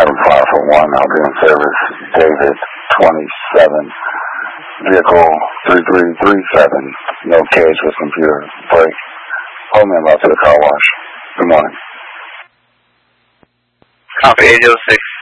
541, I'll be in service. David, 27, vehicle 3337, no cage with computer, brake. Hold me about to the car wash. Good morning. Copy 806.